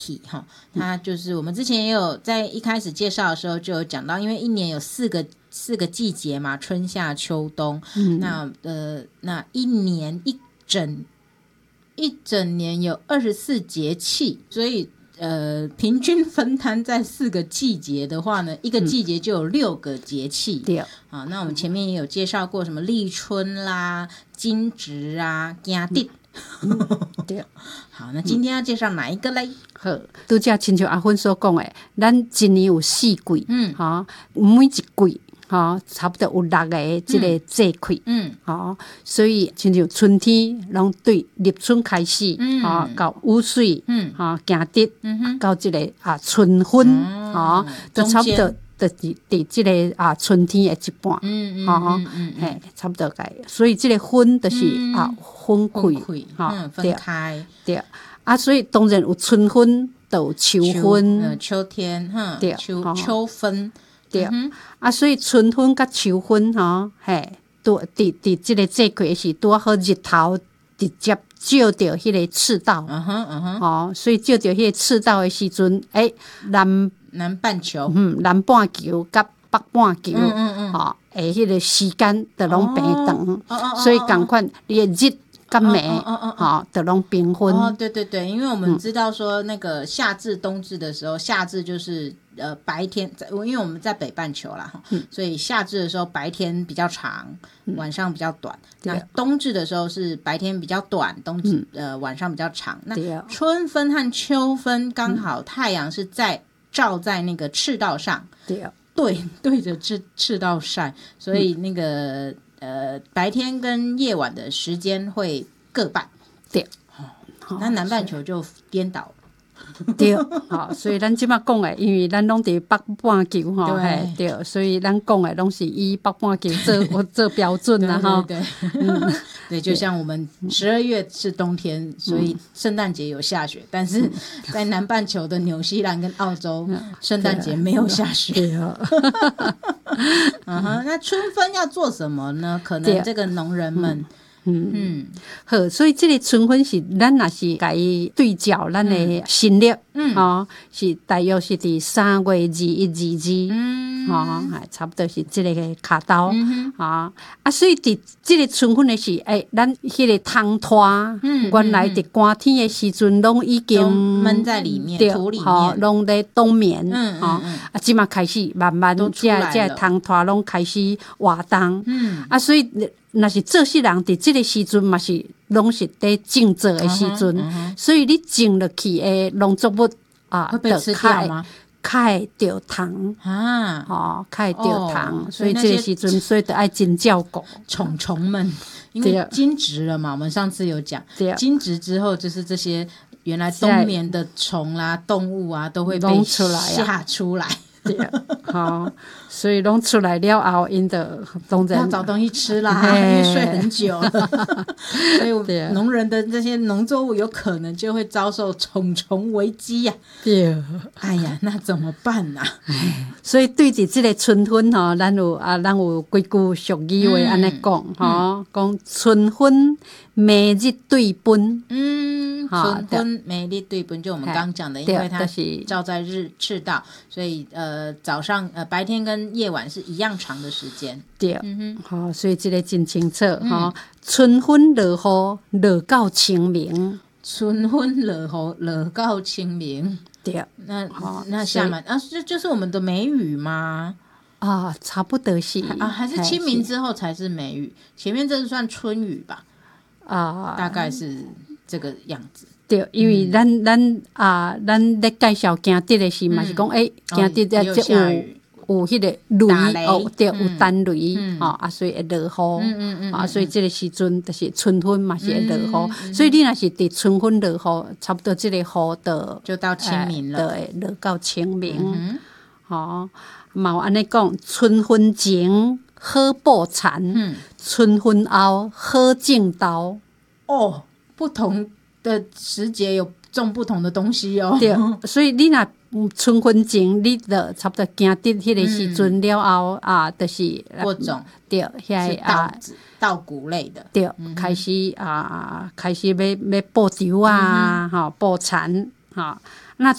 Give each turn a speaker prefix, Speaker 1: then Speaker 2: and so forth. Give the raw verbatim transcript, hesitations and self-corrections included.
Speaker 1: 哈，它就是我们之前也有在一开始介绍的时候就有讲到，因为一年有四个四个季节嘛，春夏秋冬。嗯、那呃，那一年一整一整年有二十四节气，所以呃，平均分摊在四个季节的话呢，一个季节就有六个节气。对、嗯、啊，那我们前面也有介绍过什么立春啦、惊蛰啊、惊蛰。嗯、对，好，那今天要介绍哪一个嘞？
Speaker 2: 好，拄则亲像阿芬所讲的，咱一年有四季，嗯，哈，每一季哈差不多有六个这个节气，嗯，哈，所以亲像春天，拢对立春开始，嗯，哈，到雨水，嗯，哈，行得，嗯哼，到这个啊春分，哈，都差不多。在伫即个啊春天的一半，嗯嗯嗯嗯，嘿，差不多该，所以即个分就是啊分开，
Speaker 1: 哈，分开，
Speaker 2: 对，啊，所以当然有春分，都有秋分，
Speaker 1: 秋天，哈，对，秋秋分，
Speaker 2: 对，啊，所以春分甲秋分，哈，嘿，都伫伫即个节气是拄好日头直接照着迄个赤道，嗯哼嗯哼，哦，所以照着迄个赤道的时阵，诶，南。
Speaker 1: 南半球，
Speaker 2: 嗯，南半球甲北半球，嗯嗯嗯，吼，诶，迄个时间就拢平等，哦哦哦哦，所以共款，你的日甲暝，哦哦哦，吼，就拢平分。
Speaker 1: 哦，对对对，因为我们知道说那个夏至、冬至的时候，夏至就是呃白天，因为我们在北半球啦，哈、嗯，所以夏至的时候白天比较长，晚上比较短。嗯、那冬至的时候是白天比较短，冬至、嗯、呃晚上比较长。那春分和秋分刚好太阳是在。照在那个赤道上，对对对着赤赤道晒，所以那个、嗯、呃白天跟夜晚的时间会各半，对，哦、那南半球就颠倒。
Speaker 2: 对，好，所以咱即马讲的，因为咱拢伫北半球吼，嘿，对，所以咱讲的拢是以北半球做做标准啦，哈，
Speaker 1: 对对对，嗯，对，就像我们十二月是冬天，所以圣诞节有下雪，但是在南半球的纽西兰跟澳洲，圣诞节没有下雪。嗯哼，那春分要做什么呢？可能这个农人们。
Speaker 2: 嗯嗯，好，所以这个春分是咱若是甲伊对照咱的新历，嗯，吼、哦，是大约是伫三月二一二二，嗯，吼、哦，差不多是这个卡刀，嗯啊、哦，啊，所以伫这个春分的是，诶、欸，咱迄个汤拖，嗯，原来伫寒天的时阵，拢已经
Speaker 1: 闷在里面，土里面，
Speaker 2: 吼，拢在冬眠，嗯嗯、哦、啊，即马开始慢慢这这汤拖拢开始活动，嗯，啊，所以。若是做事人伫即个时阵嘛是拢是伫种植的时阵， uh-huh, uh-huh. 所以你种落去的农作物啊，
Speaker 1: 会被吃掉吗？
Speaker 2: 较会着糖啊，吼，较会着糖，所以这个时阵所以得爱真照顾
Speaker 1: 虫虫们，因为惊蛰了嘛，我们上次有讲，惊蛰之后就是这些原来冬眠的虫啦、动物啊都会被吓出来。
Speaker 2: 对，好，所以拢出来了后，因的当然
Speaker 1: 要找东西吃啦，因为睡很久了，所以农人的这些农作物有可能就会遭受虫虫危机呀、啊。对，哎呀，那怎么办啊？
Speaker 2: 所以对住这个春分吼，咱有啊，咱有几句俗语话安尼讲吼，讲春分每日对分，
Speaker 1: 嗯，春分每日对分，就我们刚刚讲的，因为它是照在日赤道，所以呃。呃，早上呃，白天跟夜晚是一样长的时间。
Speaker 2: 对，嗯哼，好、哦，所以这个真清楚哈、嗯哦。春分落雨，落到清明。
Speaker 1: 春分落雨，落到清明。对，那、哦、那下面啊，这就是我们的梅雨吗？
Speaker 2: 啊，差不多是
Speaker 1: 啊，还是清明之后才是梅雨？前面这是算春雨吧？啊，大概是这个样子。
Speaker 2: 对，因为咱、嗯、咱啊，咱咧介绍行得的时嘛、嗯，是讲诶，行得的即有有迄个雷哦，对，有单雷、嗯哦、啊，所以会落雨，嗯嗯嗯，啊，所以这个时阵就是春分嘛，是会落雨、嗯嗯，所以你若是伫春分落雨，差不多这个雨的
Speaker 1: 就到清明了，
Speaker 2: 对，落到清明，好、嗯，嘛、哦、安尼讲，春分前好布田、嗯，春分后好种豆，
Speaker 1: 哦，不同的时节有种不同的东西哦，
Speaker 2: 对，所以你若春分前，你就差不多行得迄个时阵了後、嗯、啊，就是
Speaker 1: 播種，
Speaker 2: 對，遐啊
Speaker 1: 稻谷類的，
Speaker 2: 對，嗯、開始啊，開始要要播稻啊，哈、嗯，播田哈，